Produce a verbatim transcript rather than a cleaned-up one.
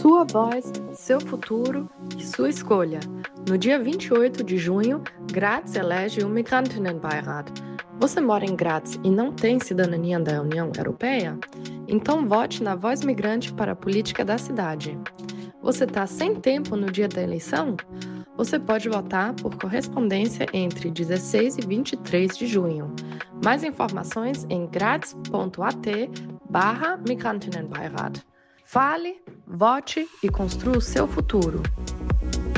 Sua voz, seu futuro e sua escolha. No dia vinte e oito de junho, Graz elege o Migrantinnenbeirat. Você mora em Graz e não tem cidadania da União Europeia? Então vote na Voz Migrante para a política da cidade. Você está sem tempo no dia da eleição? Você pode votar por correspondência entre dezesseis e vinte e três de junho. Mais informações em graz ponto a t barra Migrantinnenbeirat. Fale, vote e construa o seu futuro.